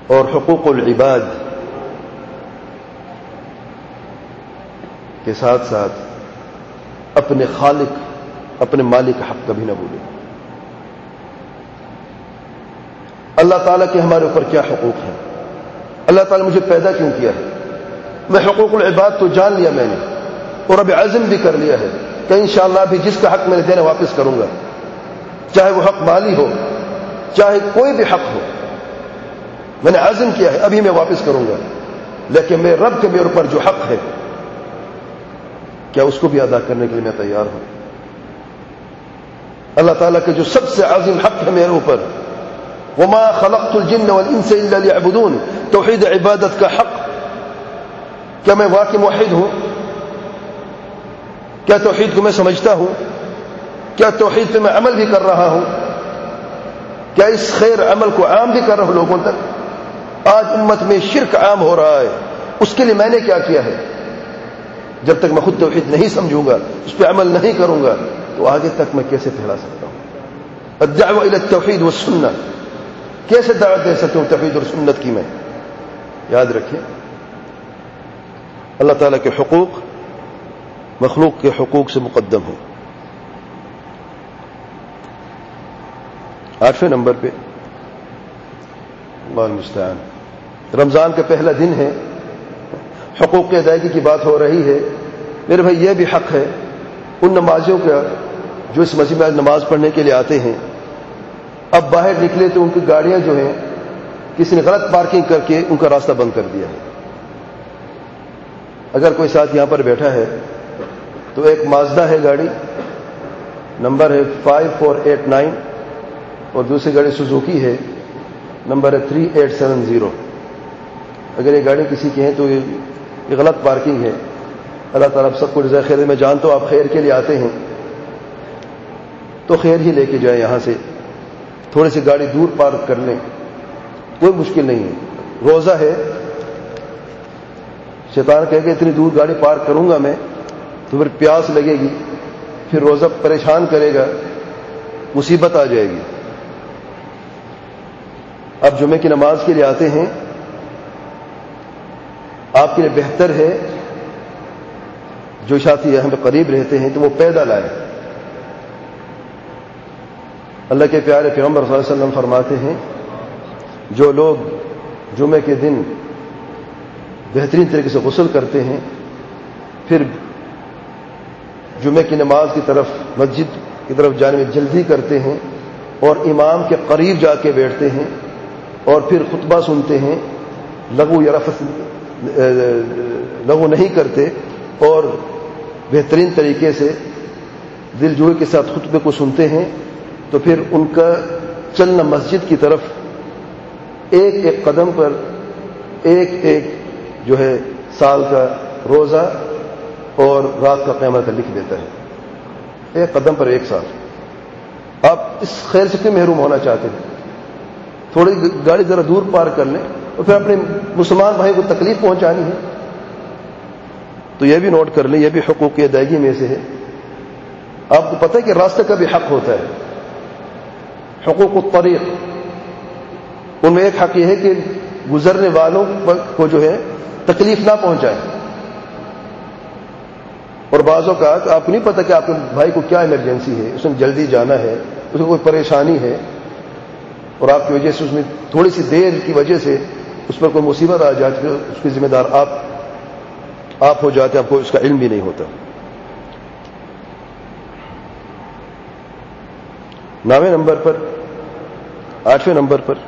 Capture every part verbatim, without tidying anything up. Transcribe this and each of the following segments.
اور حقوق العباد کے ساتھ ساتھ اپنے خالق اپنے مالک کا حق کبھی نہ بھولیں۔ اللہ تعالیٰ کے ہمارے اوپر کیا حقوق ہیں، اللہ تعالیٰ نے مجھے پیدا کیوں کیا ہے، میں حقوق العباد تو جان لیا میں نے اور اب عزم بھی کر لیا ہے کہ انشاءاللہ بھی جس کا حق میں نے دینا واپس کروں گا، چاہے وہ حق مالی ہو چاہے کوئی بھی حق ہو، میں نے عزم کیا ہے ابھی میں واپس کروں گا، لیکن میرے رب کے میرے اوپر جو حق ہے کیا اس کو بھی ادا کرنے کے لیے میں تیار ہوں۔ اللہ تعالیٰ کے جو سب سے عظیم حق ہے میرے اوپر، وما خلقت الجن والانس الا ليعبدون، توحید عبادت کا حق، کیا میں واقعی موحد ہوں؟ کیا توحید کو میں سمجھتا ہوں؟ کیا توحید پہ میں عمل بھی کر رہا ہوں؟ کیا اس خیر عمل کو عام بھی کر رہا ہوں لوگوں تک؟ آج امت میں شرک عام ہو رہا ہے، اس کے لیے میں نے کیا کیا ہے؟ جب تک میں خود توحید نہیں سمجھوں گا، اس پہ عمل نہیں کروں گا، تو آگے تک میں کیسے پھیلا سکتا ہوں؟ الدعوہ الی التوحید والسنہ، کیسے دعوت دے سکتا ہوں توحید اور سنت کی؟ میں یاد رکھیں اللہ تعالیٰ کے حقوق مخلوق کے حقوق سے مقدم ہیں۔ آٹھویں نمبر پہ اللہ المستعان، رمضان کا پہلا دن ہے، حقوق کی ادائیگی کی بات ہو رہی ہے۔ میرے بھائی یہ بھی حق ہے ان نمازیوں کا جو اس مسجد میں نماز پڑھنے کے لیے آتے ہیں، اب باہر نکلے تو ان کی گاڑیاں جو ہیں کسی نے غلط پارکنگ کر کے ان کا راستہ بند کر دیا ہے۔ اگر کوئی ساتھ یہاں پر بیٹھا ہے تو ایک مازدا ہے گاڑی، نمبر ہے فائیو فور ایٹ نائن، اور دوسری گاڑی سوزوکی ہے، نمبر ہے تھری ایٹ سیون زیرو۔ اگر یہ گاڑی کسی کی ہے تو یہ غلط پارکنگ ہے۔ اللہ تعالیٰ سب کو جزائے خیر، میں جانتا ہوں آپ خیر کے لیے آتے ہیں تو خیر ہی لے کے جائیں، یہاں سے تھوڑی سی گاڑی دور پارک کر لیں، کوئی مشکل نہیں ہے۔ روزہ ہے، شیطان کہے کہ اتنی دور گاڑی پارک کروں گا میں تو پھر پیاس لگے گی، پھر روزہ پریشان کرے گا، مصیبت آ جائے گی۔ اب جمعے کی نماز کے لیے آتے ہیں، آپ کے لیے بہتر ہے جو ساتھی یہاں پہ قریب رہتے ہیں تو وہ پیدل آئے۔ اللہ کے پیارے پیغمبر صلی اللہ علیہ وسلم فرماتے ہیں جو لوگ جمعے کے دن بہترین طریقے سے غسل کرتے ہیں، پھر جمعے کی نماز کی طرف مسجد کی طرف جانے میں جلدی کرتے ہیں اور امام کے قریب جا کے بیٹھتے ہیں اور پھر خطبہ سنتے ہیں، لغو یا رفث لغو نہیں کرتے اور بہترین طریقے سے دل جوئی کے ساتھ خطبے کو سنتے ہیں، تو پھر ان کا چلنا مسجد کی طرف ایک ایک قدم پر ایک ایک جو ہے سال کا روزہ اور رات کا قیام کا لکھ دیتا ہے، ایک قدم پر ایک سال۔ آپ اس خیر سے کیوں محروم ہونا چاہتے ہیں؟ تھوڑی گاڑی ذرا دور پار کر لیں اور پھر اپنے مسلمان بھائی کو تکلیف پہنچانی ہے تو یہ بھی نوٹ کر لیں، یہ بھی حقوق کی ادائیگی میں سے ہے۔ آپ کو پتہ ہے کہ راستے کا بھی حق ہوتا ہے، حقوق الطریق، ان میں ایک حق یہ ہے کہ گزرنے والوں کو جو ہے تکلیف نہ پہنچائے، اور بعض اوقات آپ کو نہیں پتہ کہ آپ کے بھائی کو کیا ایمرجنسی ہے، اس میں جلدی جانا ہے، اس کو کوئی پریشانی ہے، اور آپ کی وجہ سے اس میں تھوڑی سی دیر کی وجہ سے اس پر کوئی مصیبت آ جاتی ہے، اس کی ذمہ دار آپ آپ ہو جاتے ہیں، آپ کو اس کا علم بھی نہیں ہوتا۔ نویں نمبر پر آٹھویں نمبر پر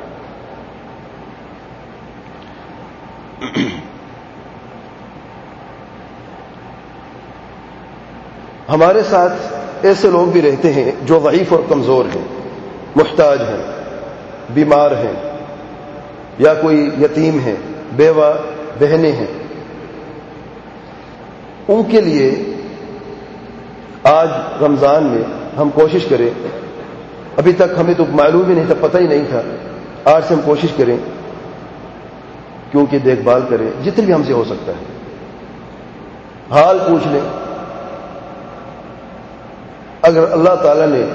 ہمارے ساتھ ایسے لوگ بھی رہتے ہیں جو ضعیف اور کمزور ہیں، محتاج ہیں، بیمار ہیں، یا کوئی یتیم ہے، بیوہ بہنیں ہیں، ان کے لیے آج رمضان میں ہم کوشش کریں، ابھی تک ہمیں تو معلوم ہی نہیں تھا، پتہ ہی نہیں تھا، آج سے ہم کوشش کریں کہ ان کی دیکھ بھال کریں جتنی بھی ہم سے ہو سکتا ہے، حال پوچھ لیں۔ اگر اللہ تعالیٰ نے